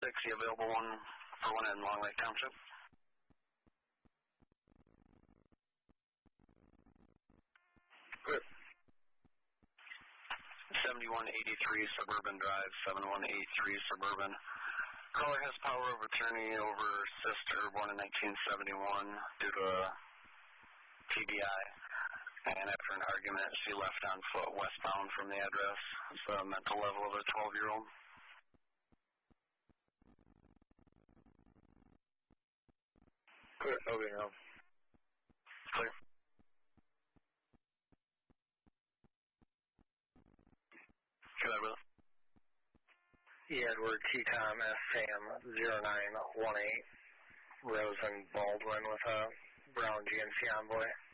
the available one for one in Long Lake Township. Good. 7183 Suburban Drive, 7183 Suburban. Caller has power of attorney over sister born in 1971 due to a TBI. And after an argument, she left on foot westbound from the address. It's the mental level of a 12-year-old. Good. Okay, now. Clear. Go ahead, brother. Edward T. Tom S. Sam 0918 Rosen Baldwin with a brown GMC Envoy.